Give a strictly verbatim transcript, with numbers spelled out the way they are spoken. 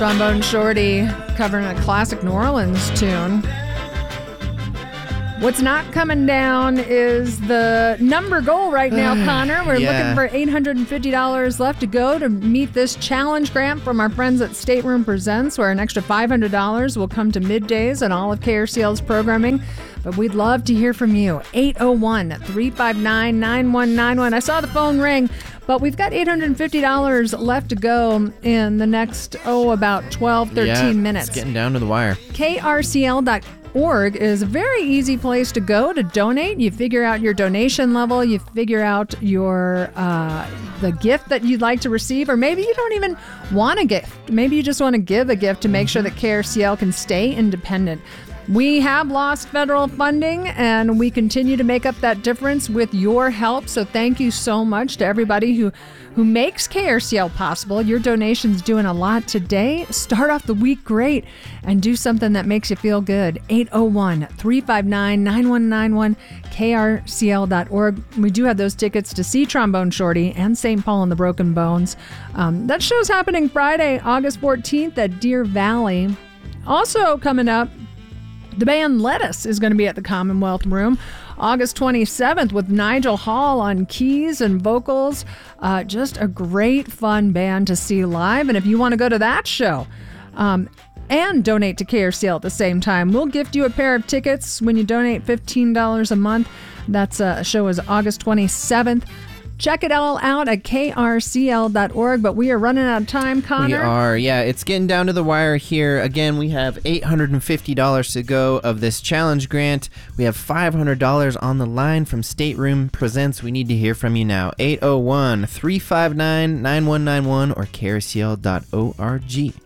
Trombone Shorty covering a classic New Orleans tune. What's not coming down is the number goal right now, Connor. We're yeah. looking for eight hundred fifty dollars left to go to meet this challenge grant from our friends at Stateroom Presents, where an extra five hundred dollars will come to middays and all of K R C L's programming. But we'd love to hear from you. eight oh one, three five nine, nine one nine one. I saw the phone ring, but we've got eight hundred fifty dollars left to go in the next, oh, about twelve, thirteen yeah, minutes. It's getting down to the wire. K R C L dot org is a very easy place to go to donate. You figure out your donation level. You figure out your uh, the gift that you'd like to receive, or maybe you don't even want a gift. Maybe you just want to give a gift to make sure that K R C L can stay independent. We have lost federal funding, and we continue to make up that difference with your help. So thank you so much to everybody who, who makes K R C L possible. Your donation's doing a lot today. Start off the week great and do something that makes you feel good. eight oh one, three five nine, nine one nine one, K R C L dot org. We do have those tickets to see Trombone Shorty and Saint Paul and the Broken Bones. Um, that show's happening Friday, August fourteenth at Deer Valley. Also coming up, the band Lettuce is going to be at the Commonwealth Room August twenty-seventh with Nigel Hall on keys and vocals. Uh, just a great, fun band to see live. And if you want to go to that show um, and donate to K R C L at the same time, we'll gift you a pair of tickets when you donate fifteen dollars a month. That's uh, a show is August twenty-seventh. Check it all out at K R C L dot org, but we are running out of time, Connor. We are, yeah. It's getting down to the wire here. Again, we have eight hundred fifty dollars to go of this challenge grant. We have five hundred dollars on the line from Stateroom Presents. We need to hear from you now. eight oh one, three five nine, nine one nine one or K R C L dot org.